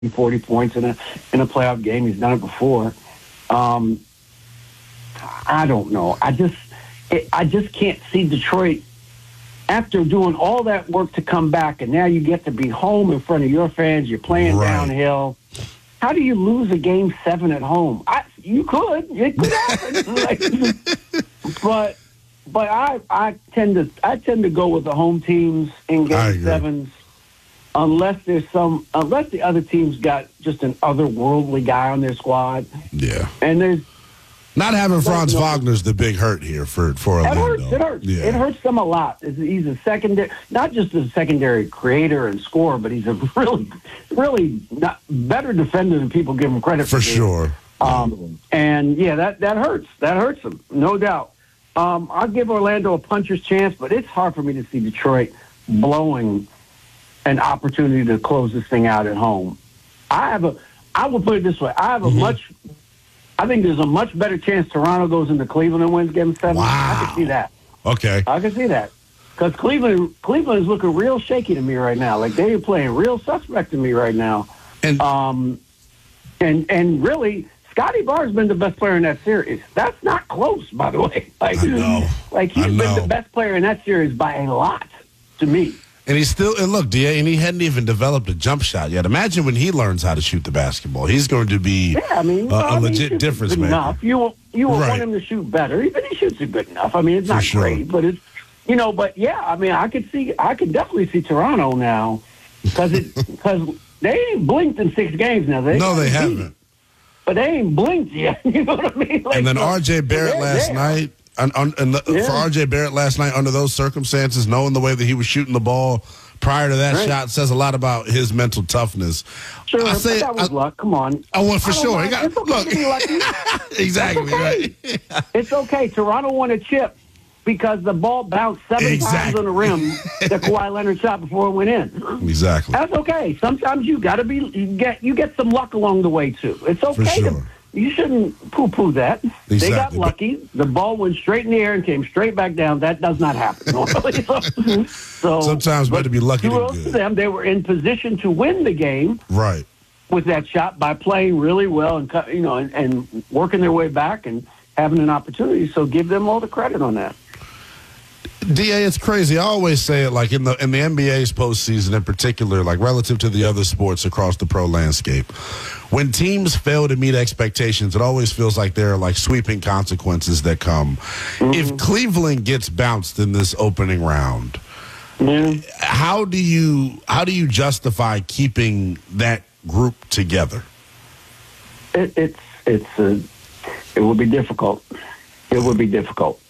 40 points in a playoff game. He's done it before. I don't know. I just can't see Detroit after doing all that work to come back, and now you get to be home in front of your fans. You're playing downhill. How do you lose a game 7 at home? You could. It could happen. But I tend to go with the home teams in game 7s. Unless the other team's got just an otherworldly guy on their squad. Yeah. And there's not having Franz Wagner's the big hurt here for Orlando. It hurts. Yeah. It hurts them a lot. He's a secondary, not just a secondary creator and scorer, but he's a really not better defender than people give him credit for. For sure. And yeah, that hurts. That hurts them, no doubt. I'll give Orlando a puncher's chance, but it's hard for me to see Detroit blowing an opportunity to close this thing out at home. I will put it this way. I think there's a much better chance Toronto goes into Cleveland and wins game 7. Wow. I can see that. Okay. I can see that. Because Cleveland is looking real shaky to me right now. Like, they are playing real suspect to me right now. And really, Scotty Barr's been the best player in that series. That's not close, by the way. I know. Like, he's been the best player in that series by a lot to me. And he's still, and look, DA, and he hadn't even developed a jump shot yet. Imagine when he learns how to shoot the basketball. He's going to be a legit difference maker. Enough. You want him to shoot better. Even he shoots it good enough. I mean, it's not great, but it's, but yeah, I mean, I could definitely see Toronto now because they ain't blinked in 6 games now. They haven't. But they ain't blinked yet. You know what I mean? Like, and then R.J. Barrett last night. For R.J. Barrett last night, under those circumstances, knowing the way that he was shooting the ball prior to that shot says a lot about his mental toughness. Sure, but that was luck. Come on. I want for sure. It's okay to be lucky. Exactly, right. It's okay. Toronto won a chip because the ball bounced 7 times on the rim that Kawhi Leonard shot before it went in. Exactly. That's okay. Sometimes you get some luck along the way too. It's okay. For sure. You shouldn't poo-poo that. Exactly. They got lucky. The ball went straight in the air and came straight back down. That does not happen normally. So sometimes better be lucky than good. To them, they were in position to win the game. Right. With that shot by playing really well and working their way back and having an opportunity. So give them all the credit on that. DA, it's crazy. I always say it like in the NBA's postseason in particular, like relative to the other sports across the pro landscape. When teams fail to meet expectations, it always feels like there are like sweeping consequences that come. Mm-hmm. If Cleveland gets bounced in this opening round, how do you justify keeping that group together? It will be difficult. It would be difficult.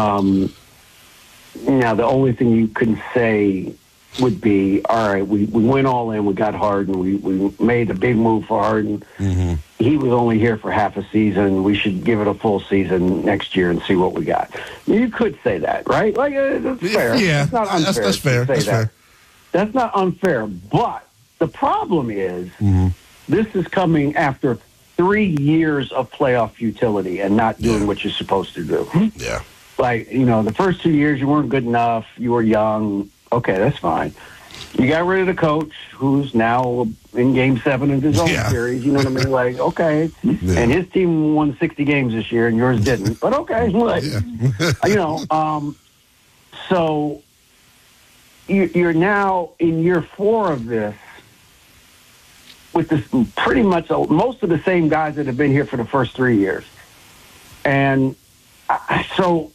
Now, the only thing you can say would be, all right, we went all in, we got Harden, we made a big move for Harden. Mm-hmm. He was only here for half a season. We should give it a full season next year and see what we got. You could say that, right? Like, that's fair. Yeah, it's not unfair. That's fair. That's fair. That's not unfair. But the problem is, this is coming after 3 years of playoff futility and not doing what you're supposed to do. Yeah. Like, the first 2 years you weren't good enough. You were young. Okay, that's fine. You got rid of the coach, who's now in Game 7 of his own series. You know what I mean? Like, okay. Yeah. And his team won 60 games this year, and yours didn't. But okay, like, so you're now in year 4 of this with this pretty much most of the same guys that have been here for the first 3 years. And so...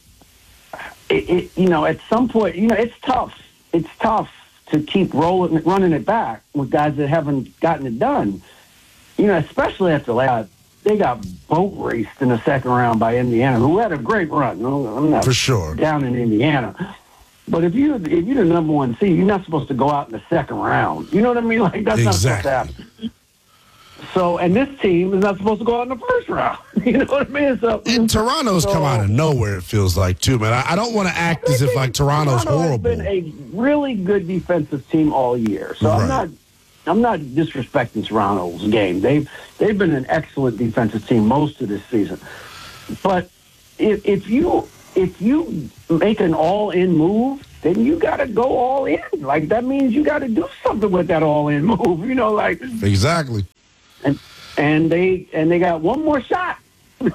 at some point, it's tough. It's tough to keep running it back with guys that haven't gotten it done. Especially after they got boat raced in the second round by Indiana, who had a great run. I'm not for sure down in Indiana, but if you're the number 1 seed, you're not supposed to go out in the second round. You know what I mean? Like, that's not supposed to happen. So, and this team is not supposed to go out in the first round. You know what I mean? So, and Toronto's come out of nowhere, it feels like, too, man. I don't want to act as if, like, Toronto horrible. Has been a really good defensive team all year. So right. I'm not disrespecting Toronto's game. They've been an excellent defensive team most of this season. But if you make an all-in move, then you got to go all in. Like, that means you got to do something with that all in move. You know, like exactly. And they got one more shot to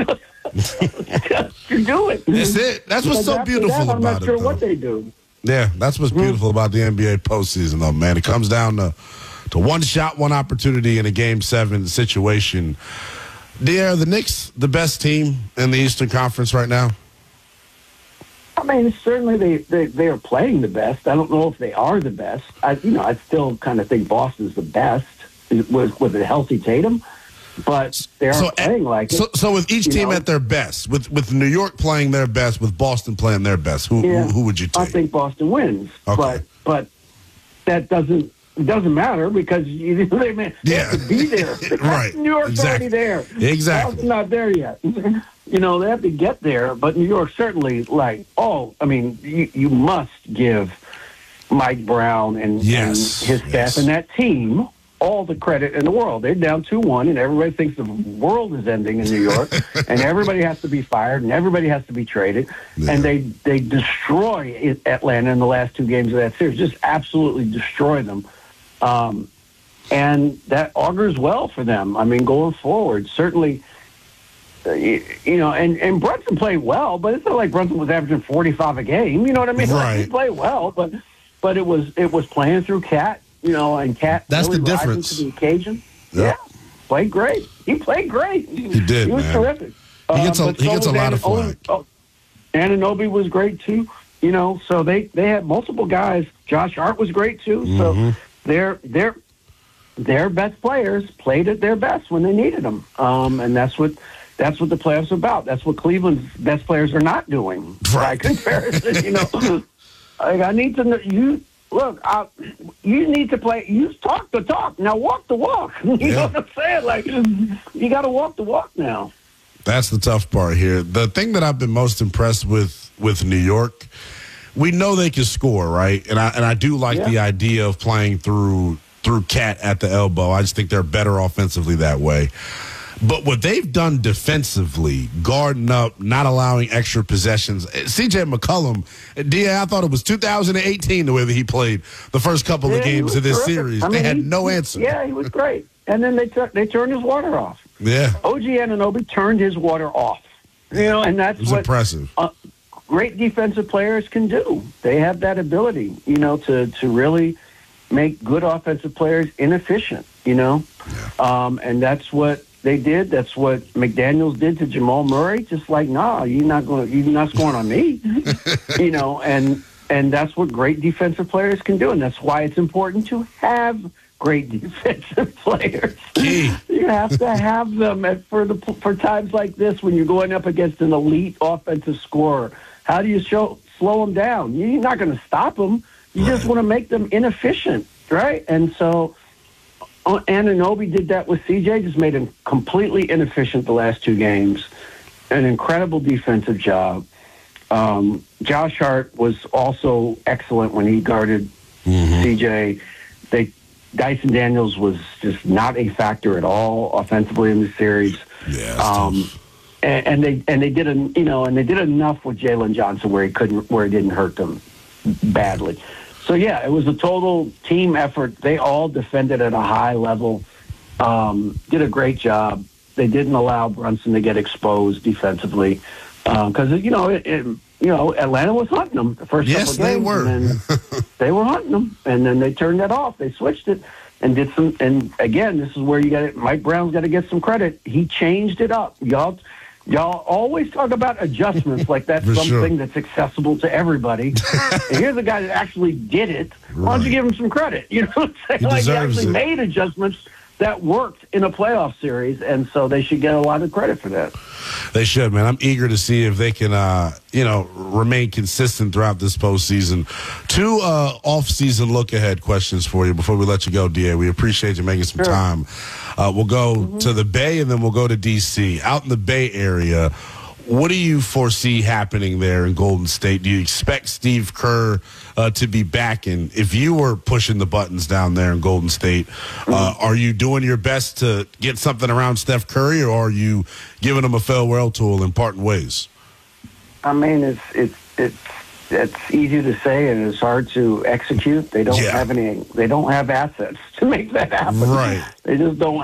do it. That's it. That's what's so beautiful about it. I'm not sure what they do. Yeah, that's what's beautiful about the NBA postseason, though, man. It comes down to one shot, one opportunity in a Game 7 situation. Are the Knicks the best team in the Eastern Conference right now? I mean, certainly they are playing the best. I don't know if they are the best. I still kind of think Boston's the best with a healthy Tatum, but they aren't playing like it. So with each team at their best, with New York playing their best, with Boston playing their best, who would you take? I think Boston wins, okay. but that doesn't matter because they have to be there. Right. New York's already there. Exactly. Boston's not there yet. They have to get there, but New York certainly, you must give Mike Brown and his staff and that team all the credit in the world. They're down 2-1, and everybody thinks the world is ending in New York, and everybody has to be fired, and everybody has to be traded, and they destroy Atlanta in the last 2 games of that series, just absolutely destroy them. And that augurs well for them. I mean, going forward, certainly, and Brunson played well, but it's not like Brunson was averaging 45 a game. You know what I mean? Right. He played well, but it was playing through Cat, and Cat. That's really the difference. To the occasion. Yep. Yeah, played great. He played great. He did. He was man. terrific. He gets a lot of flack. Anunoby was great too. So they had multiple guys. Josh Hart was great too. Mm-hmm. So their best players played at their best when they needed them. And that's what the playoffs are about. That's what Cleveland's best players are not doing. Right. By comparison, I need to know you. Look, you need to play. You talk the talk. Now walk the walk. You know what I'm saying? Like, you got to walk the walk now. That's the tough part here. The thing that I've been most impressed with New York, we know they can score, right? And I do like the idea of playing through Cat at the elbow. I just think they're better offensively that way. But what they've done defensively, guarding up, not allowing extra possessions. C.J. McCollum, I thought it was 2018 the way that he played the first couple of games of this series. They had no answer. Yeah, he was great. And then they turned his water off. Yeah. OG Anunoby turned his water off. And that's what impressive. Great defensive players can do. They have that ability, to really make good offensive players inefficient, and that's what they did. That's what McDaniels did to Jamal Murray. Just like, you're not scoring on me, and that's what great defensive players can do. And that's why it's important to have great defensive players. You have to have them for times like this when you're going up against an elite offensive scorer. How do you slow them down? You're not going to stop them. You just want to make them inefficient, right? And so Anunoby did that with CJ, just made him completely inefficient the last 2 games. An incredible defensive job. Josh Hart was also excellent when he guarded CJ. Dyson Daniels was just not a factor at all offensively in the series. Yeah. And they did enough with Jalen Johnson where it didn't hurt them badly. So it was a total team effort. They all defended at a high level, did a great job. They didn't allow Brunson to get exposed defensively because Atlanta was hunting them the first couple of games. Yes, they were. And they were hunting them, and then they turned that off. They switched it and did some. And again, this is where you got it. Mike Brown's got to get some credit. He changed it up, y'all. Y'all always talk about adjustments like that's something that's accessible to everybody. And here's a guy that actually did it. Why don't you give him some credit? You know what I'm saying? He actually made adjustments that worked in a playoff series, and so they should get a lot of credit for that. They should, man. I'm eager to see if they can, remain consistent throughout this postseason. 2 off-season look-ahead questions for you before we let you go, D.A. We appreciate you making some time. We'll go to the Bay, and then we'll go to D.C. Out in the Bay Area, what do you foresee happening there in Golden State? Do you expect Steve Kerr to be back? And if you were pushing the buttons down there in Golden State, are you doing your best to get something around Steph Curry, or are you giving him a farewell tool in parting ways? I mean, it's it's easy to say and it's hard to execute. They don't have any. They don't have assets to make that happen. Right. They just don't